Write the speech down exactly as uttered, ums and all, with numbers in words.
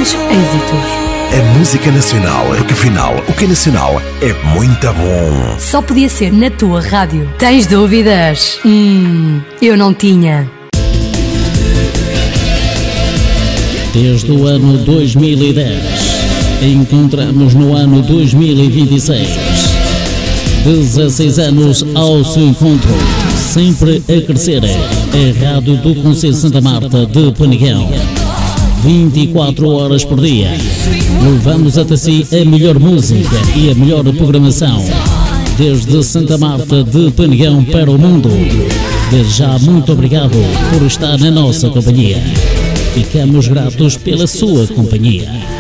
grandes êxitos. A música nacional, porque afinal, o que é nacional é muito bom. Só podia ser na tua rádio. Tens dúvidas? Hum, eu não tinha. Desde o ano dois mil e dez, encontramos no ano dois mil e vinte e seis. dezesseis anos ao seu encontro, sempre a crescer. A rádio do Conselho de Santa Marta de Penegão. vinte e quatro horas por dia. Levamos até si a melhor música e a melhor programação. Desde Santa Marta de Penegão para o mundo. Desde já, muito obrigado por estar na nossa companhia. Ficamos gratos pela sua companhia.